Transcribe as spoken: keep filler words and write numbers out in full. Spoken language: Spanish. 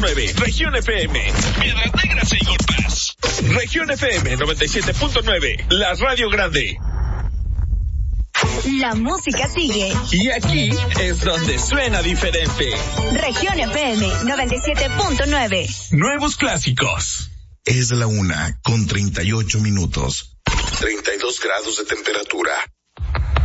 nueve, Región F M, Piedras Negras e Eagle Pass. Región F M noventa y siete punto nueve, la radio grande. La música sigue. Y aquí es donde suena diferente. Región F M noventa y siete punto nueve. Nuevos clásicos. Es la una con treinta y ocho minutos. treinta y dos grados de temperatura.